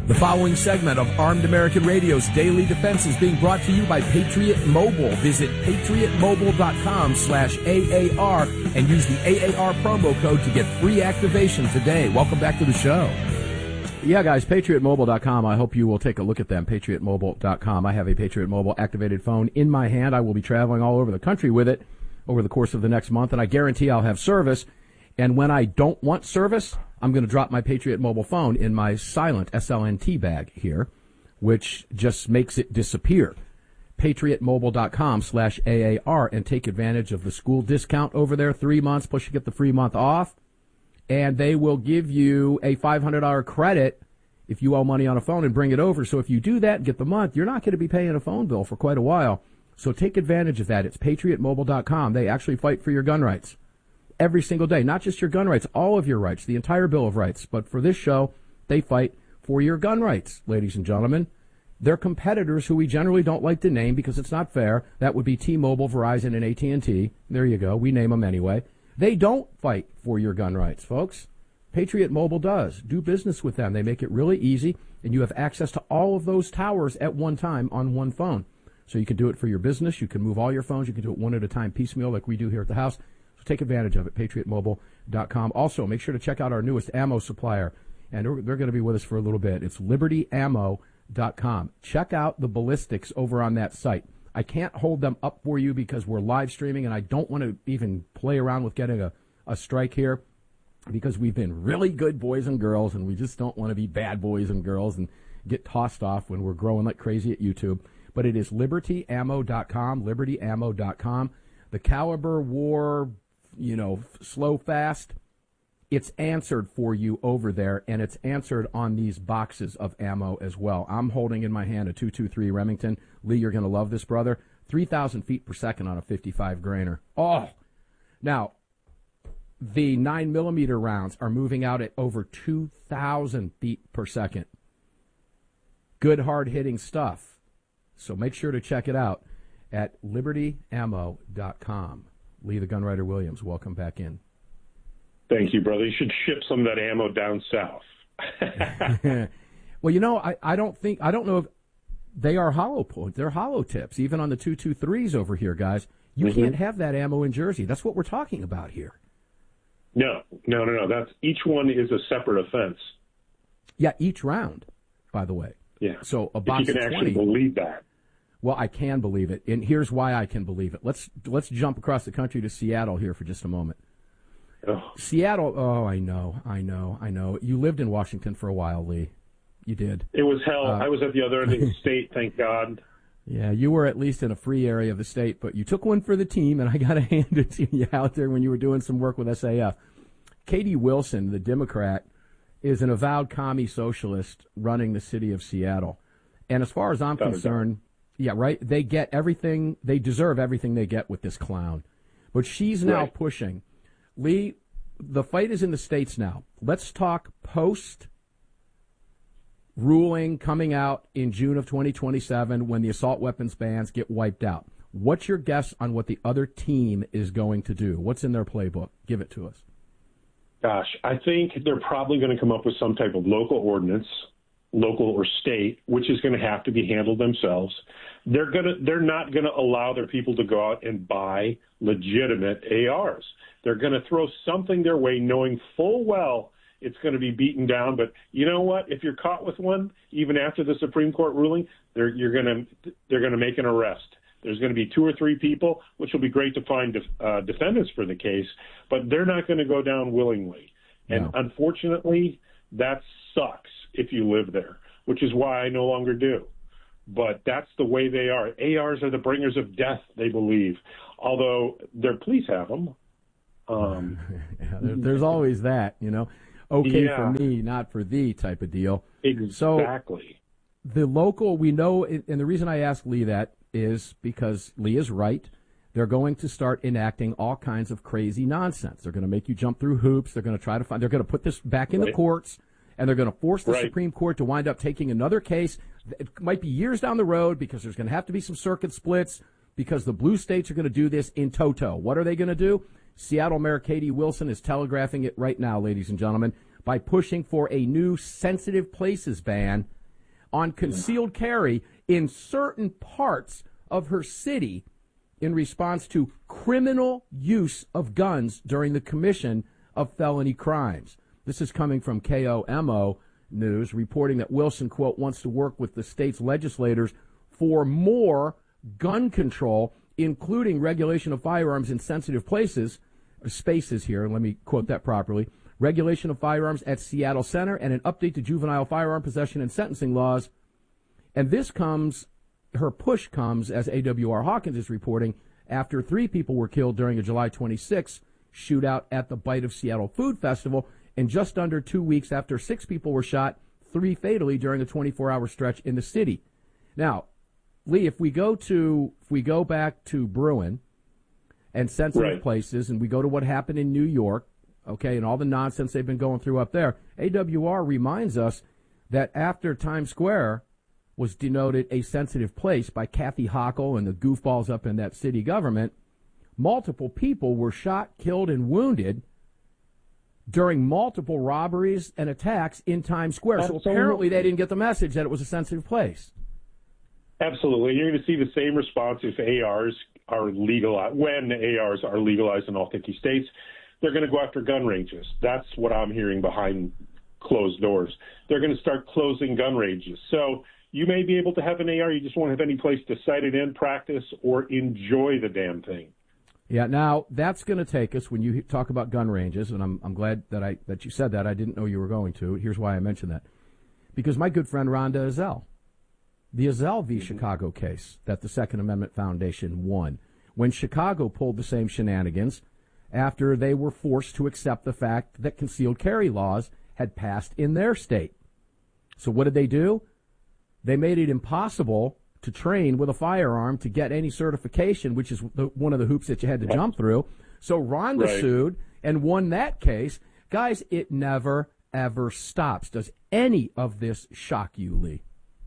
The following segment of Armed American Radio's Daily Defense is being brought to you by Patriot Mobile. Visit patriotmobile.com/AAR and use the AAR promo code to get free activation today. Welcome back to the show. Yeah, guys, patriotmobile.com. I hope you will take a look at them, patriotmobile.com. I have a Patriot Mobile activated phone in my hand. I will be traveling all over the country with it over the course of the next month, and I guarantee I'll have service. And when I don't want service, I'm going to drop my Patriot Mobile phone in my silent SLNT bag here, which just makes it disappear. PatriotMobile.com/AAR and take advantage of the school discount over there, 3 months, plus you get the free month off. And they will give you a $500 credit if you owe money on a phone and bring it over. So if you do that and get the month, you're not going to be paying a phone bill for quite a while. So take advantage of that. It's PatriotMobile.com. They actually fight for your gun rights every single day. Not just your gun rights, all of your rights, the entire Bill of Rights. But for this show, they fight for your gun rights, ladies and gentlemen. They're competitors who we generally don't like to name because it's not fair. That would be T-Mobile, Verizon, and AT&T. There you go. We name them anyway. They don't fight for your gun rights, folks. Patriot Mobile does. Do business with them. They make it really easy, and you have access to all of those towers at one time on one phone. So you can do it for your business. You can move all your phones. You can do it one at a time, piecemeal, like we do here at the house. So take advantage of it, patriotmobile.com. Also, make sure to check out our newest ammo supplier, and they're going to be with us for a little bit. It's libertyammo.com. Check out the ballistics over on that site. I can't hold them up for you because we're live streaming, and I don't want to even play around with getting a strike here because we've been really good boys and girls, and we just don't want to be bad boys and girls and get tossed off when we're growing like crazy at YouTube. But it is libertyammo.com, libertyammo.com. The Caliber War, slow, fast, it's answered for you over there, and it's answered on these boxes of ammo as well. I'm holding in my hand a 223 Remington. Lee, you're going to love this, brother. 3,000 feet per second on a 55 grainer. Oh! Now, the 9mm rounds are moving out at over 2,000 feet per second. Good, hard-hitting stuff. So make sure to check it out at libertyammo.com. Lee the Gunwriter Williams, welcome back in. Thank you, brother. You should ship some of that ammo down south. Well, I don't know if they are hollow points. They're hollow tips, even on the 223s over here, guys. You can't have that ammo in Jersey. That's what we're talking about here. No. That's each one is a separate offense. Yeah, each round, by the way. Yeah. So a box if you can of 20, actually believe that. Well, I can believe it, and here's why I can believe it. Let's jump across the country to Seattle here for just a moment. Oh. Seattle, I know. You lived in Washington for a while, Lee. You did. It was hell. I was at the other end of the state, thank God. Yeah, you were at least in a free area of the state, but you took one for the team, and I got to hand it to you out there when you were doing some work with SAF. Katie Wilson, the Democrat, is an avowed commie socialist running the city of Seattle. And as far as I'm concerned, yeah, right, they get everything, they deserve everything they get with this clown. But she's now pushing. Lee, the fight is in the states now. Let's talk post-ruling coming out in June of 2027 when the assault weapons bans get wiped out. What's your guess on what the other team is going to do? What's in their playbook? Give it to us. Gosh, I think they're probably going to come up with some type of local ordinance, local or state, which is going to have to be handled themselves. They're not going to allow their people to go out and buy legitimate ARs. They're going to throw something their way, knowing full well it's going to be beaten down. But you know what? If you're caught with one, even after the Supreme Court ruling, they're going to make an arrest. There's going to be 2 or 3 people, which will be great to find defendants for the case, but they're not going to go down willingly. No. And unfortunately, that sucks if you live there, which is why I no longer do. But that's the way they are. ARs are the bringers of death, they believe, although their police have them. There's always that, okay for me, not for thee type of deal. Exactly. So the local, we know, and the reason I ask Lee that is because Lee is right. They're going to start enacting all kinds of crazy nonsense. They're going to make you jump through hoops. They're going to try to they're going to put this back in the courts, and they're going to force the Supreme Court to wind up taking another case. It might be years down the road because there's going to have to be some circuit splits because the blue states are going to do this in toto. What are they going to do? Seattle Mayor Katie Wilson is telegraphing it right now, ladies and gentlemen, by pushing for a new sensitive places ban on concealed carry in certain parts of her city in response to criminal use of guns during the commission of felony crimes. This is coming from KOMO News, reporting that Wilson, quote, wants to work with the state's legislators for more gun control, including regulation of firearms in sensitive spaces here, let me quote that properly, regulation of firearms at Seattle Center, and an update to juvenile firearm possession and sentencing laws. And her push comes, as AWR Hawkins is reporting, after 3 people were killed during a July 26th shootout at the Bite of Seattle Food Festival, and just under 2 weeks after 6 people were shot, 3 fatally during a 24-hour stretch in the city. Now, Lee, if we go back to Bruin and sensitive places, and we go to what happened in New York, okay, and all the nonsense they've been going through up there, AWR reminds us that after Times Square was denoted a sensitive place by Kathy Hochul and the goofballs up in that city government, multiple people were shot, killed, and wounded during multiple robberies and attacks in Times Square. Absolutely. So apparently they didn't get the message that it was a sensitive place. Absolutely. You're going to see the same response if ARs are legalized. When ARs are legalized in all 50 states, they're going to go after gun ranges. That's what I'm hearing behind closed doors. They're going to start closing gun ranges. So you may be able to have an AR, you just won't have any place to sight it in, practice, or enjoy the damn thing. Yeah, now that's going to take us, when you talk about gun ranges, and I'm glad that you said that. I didn't know you were going to. Here's why I mentioned that. Because my good friend Rhonda Ezell, the Ezell v. Chicago case that the Second Amendment Foundation won, when Chicago pulled the same shenanigans after they were forced to accept the fact that concealed carry laws had passed in their state. So what did they do? They made it impossible to train with a firearm to get any certification, which is one of the hoops that you had to jump through. So Rhonda sued and won that case. Guys, it never, ever stops. Does any of this shock you, Lee?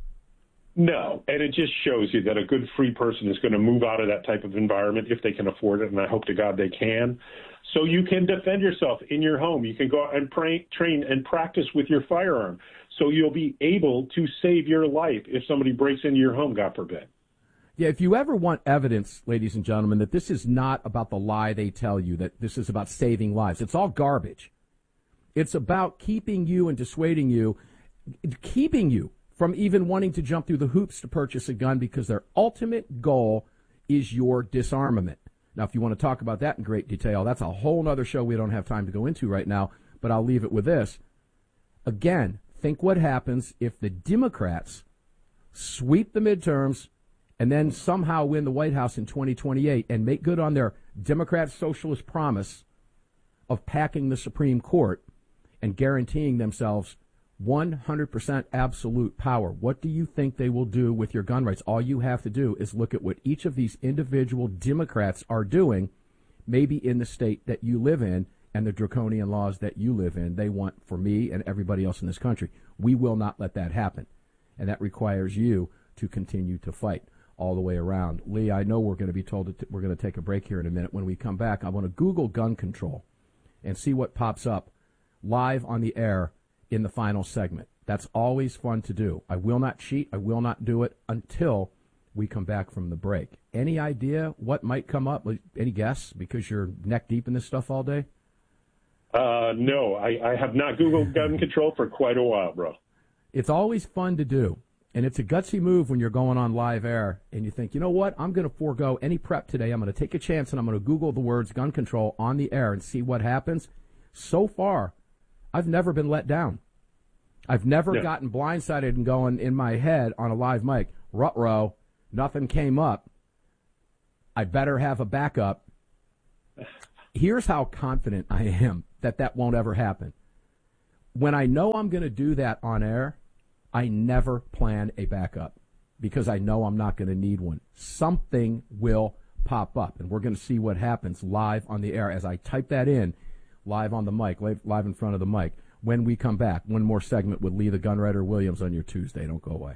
No, and it just shows you that a good free person is going to move out of that type of environment if they can afford it, and I hope to God they can. So you can defend yourself in your home. You can go out and train and practice with your firearm. So you'll be able to save your life if somebody breaks into your home, God forbid. Yeah, if you ever want evidence, ladies and gentlemen, that this is not about the lie they tell you, that this is about saving lives, it's all garbage. It's about keeping you and dissuading you, keeping you from even wanting to jump through the hoops to purchase a gun, because their ultimate goal is your disarmament. Now, if you want to talk about that in great detail, that's a whole other show we don't have time to go into right now, but I'll leave it with this. Again, think what happens if the Democrats sweep the midterms and then somehow win the White House in 2028 and make good on their Democrat socialist promise of packing the Supreme Court and guaranteeing themselves 100% absolute power. What do you think they will do with your gun rights? All you have to do is look at what each of these individual Democrats are doing, maybe in the state that you live in, and the draconian laws that you live in, they want for me and everybody else in this country. We will not let that happen. And that requires you to continue to fight all the way around. Lee, I know we're going to be told that we're going to take a break here in a minute. When we come back, I want to Google gun control and see what pops up live on the air in the final segment. That's always fun to do. I will not cheat. I will not do it until we come back from the break. Any idea what might come up? Any guess? Because you're neck deep in this stuff all day? No, I have not Googled gun control for quite a while, bro. It's always fun to do, and it's a gutsy move when you're going on live air and you think, you know what, I'm going to forego any prep today. I'm going to take a chance and I'm going to Google the words gun control on the air and see what happens. So far, I've never been let down. I've never gotten blindsided and going in my head on a live mic, ruh-roh, nothing came up. I better have a backup. Here's how confident I am that won't ever happen. When I know I'm going to do that on air, I never plan a backup because I know I'm not going to need one. Something will pop up, and we're going to see what happens live on the air as I type that in live on the mic, live in front of the mic. When we come back, one more segment with Lee the Gunwriter Williams on your Tuesday. Don't go away.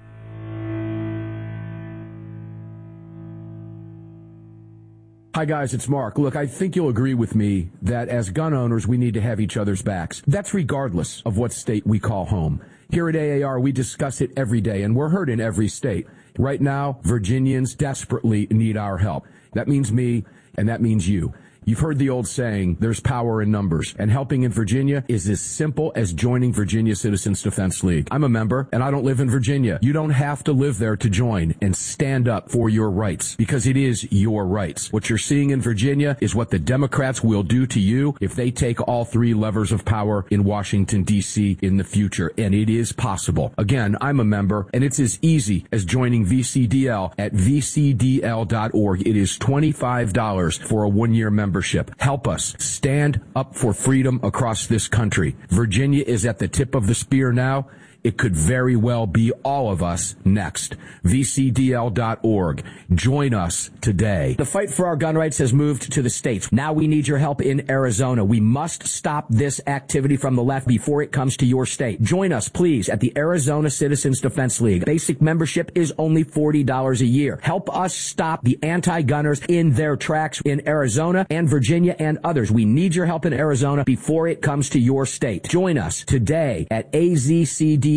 Hi, guys, it's Mark. Look, I think you'll agree with me that as gun owners, we need to have each other's backs. That's regardless of what state we call home. Here at AAR, we discuss it every day, and we're heard in every state. Right now, Virginians desperately need our help. That means me, and that means you. You've heard the old saying, there's power in numbers, and helping in Virginia is as simple as joining Virginia Citizens Defense League. I'm a member, and I don't live in Virginia. You don't have to live there to join and stand up for your rights, because it is your rights. What you're seeing in Virginia is what the Democrats will do to you if they take all three levers of power in Washington, D.C. in the future, and it is possible. Again, I'm a member, and it's as easy as joining VCDL at vcdl.org. It is $25 for a one-year membership. Help us stand up for freedom across this country. Virginia is at the tip of the spear now. It could very well be all of us next. VCDL.org. Join us today. The fight for our gun rights has moved to the states. Now we need your help in Arizona. We must stop this activity from the left before it comes to your state. Join us, please, at the Arizona Citizens Defense League. Basic membership is only $40 a year. Help us stop the anti-gunners in their tracks in Arizona and Virginia and others. We need your help in Arizona before it comes to your state. Join us today at AZCDL.org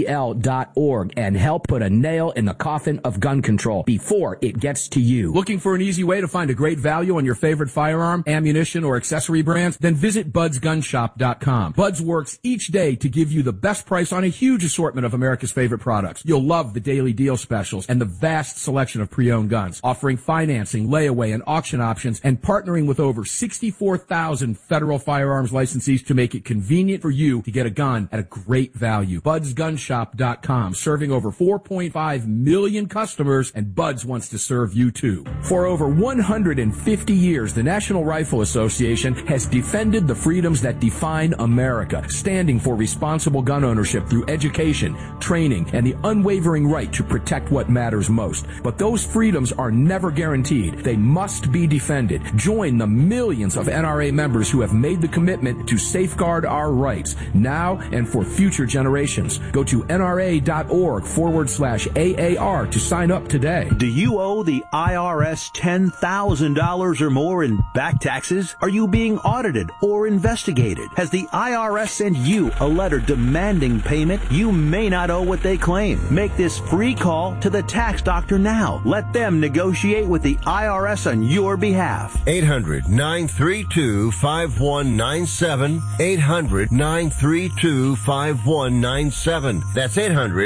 and help put a nail in the coffin of gun control before it gets to you. Looking for an easy way to find a great value on your favorite firearm, ammunition, or accessory brands? Then visit BudsGunShop.com. Buds works each day to give you the best price on a huge assortment of America's favorite products. You'll love the daily deal specials and the vast selection of pre-owned guns, offering financing, layaway, and auction options, and partnering with over 64,000 federal firearms licensees to make it convenient for you to get a gun at a great value. BudsGunShop.com, serving over 4.5 million customers, and Buds wants to serve you too. For over 150 years, the National Rifle Association has defended the freedoms that define America, standing for responsible gun ownership through education, training, and the unwavering right to protect what matters most. But those freedoms are never guaranteed. They must be defended. Join the millions of NRA members who have made the commitment to safeguard our rights now and for future generations. Go to NRA.org/AAR to sign up today. Do you owe the IRS $10,000 or more in back taxes? Are you being audited or investigated? Has the IRS sent you a letter demanding payment? You may not owe what they claim. Make this free call to the tax doctor now. Let them negotiate with the IRS on your behalf. 800-932-5197. 800-932-5197. That's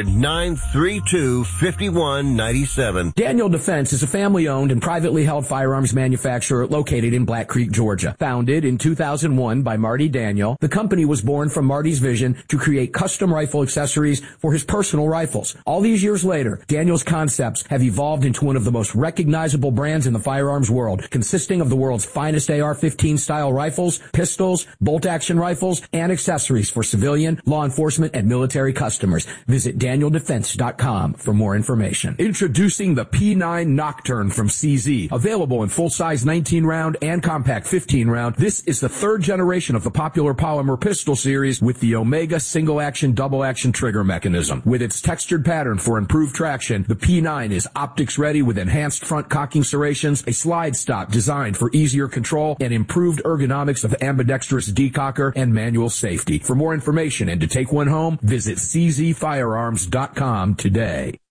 800-932-5197. Daniel Defense is a family-owned and privately held firearms manufacturer located in Black Creek, Georgia. Founded in 2001 by Marty Daniel, the company was born from Marty's vision to create custom rifle accessories for his personal rifles. All these years later, Daniel's concepts have evolved into one of the most recognizable brands in the firearms world, consisting of the world's finest AR-15 style rifles, pistols, bolt-action rifles, and accessories for civilian, law enforcement, and military customers. Visit DanielDefense.com for more information. Introducing the P9 Nocturne from CZ. Available in full-size 19-round and compact 15-round, this is the third generation of the popular polymer pistol series with the Omega single-action, double-action trigger mechanism. With its textured pattern for improved traction, the P9 is optics-ready with enhanced front cocking serrations, a slide stop designed for easier control, and improved ergonomics of ambidextrous decocker and manual safety. For more information and to take one home, visit czfirearms.com today.